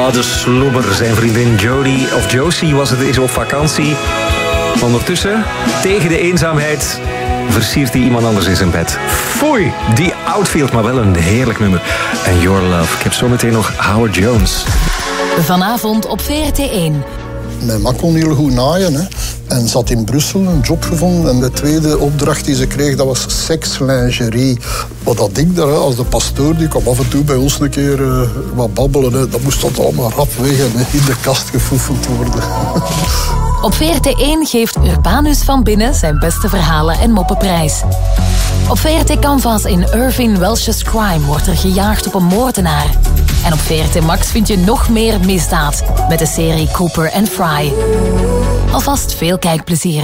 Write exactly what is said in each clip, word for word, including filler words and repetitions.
Oh, de slobber. Zijn vriendin Jodie, of Josie was het, is op vakantie. Ondertussen, tegen de eenzaamheid, versiert hij iemand anders in zijn bed. Foei, die Outfield, maar wel een heerlijk nummer. En Your Love. Ik heb zometeen nog Howard Jones. Vanavond op V R T één. Mijn man kon heel goed naaien. Hè. En zat in Brussel, een job gevonden. En de tweede opdracht die ze kreeg, dat was sekslingerie. Wat dat ding daar, als de pastoor, die kwam af en toe bij ons een keer uh, wat babbelen. Hè. Dat moest dat allemaal rap weg en in de kast gefoefeld worden. Op V R T één geeft Urbanus van Binnen zijn beste verhalen en moppenprijs. Op V R T Canvas in Irving Welsh's Crime wordt er gejaagd op een moordenaar. En op V R T Max vind je nog meer misdaad met de serie Cooper and Fry. Alvast veel kijkplezier.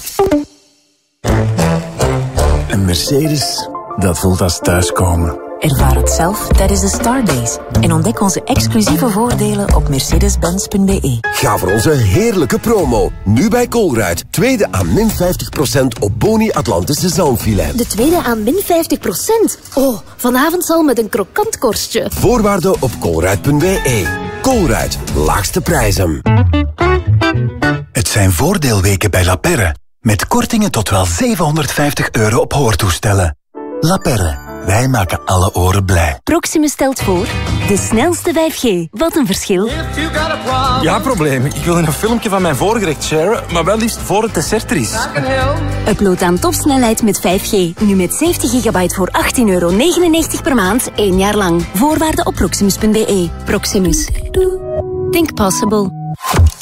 Een Mercedes, dat voelt als thuiskomen. Ervaar het zelf tijdens de Stardays. En ontdek onze exclusieve voordelen op mercedes benz punt b e. Ga voor onze heerlijke promo. Nu bij Colruyt. Tweede aan min vijftig procent op Boni Atlantische zalmfilet. De tweede aan min vijftig procent? Oh, vanavond zal met een krokant korstje. Voorwaarden op colruyt punt b e. Colruyt. Laagste prijzen. Het zijn voordeelweken bij La Perre. Met kortingen tot wel zevenhonderdvijftig euro op hoortoestellen. La Perre. Wij maken alle oren blij. Proximus stelt voor de snelste vijf G. Wat een verschil. Ja, probleem. Ik wil een filmpje van mijn voorgerecht sharen, maar wel liefst voor het dessert er is. Upload aan topsnelheid met vijf G. Nu met zeventig gigabyte voor achttien euro negenennegentig per maand, één jaar lang. Voorwaarden op proximus punt b e. Proximus. Think possible.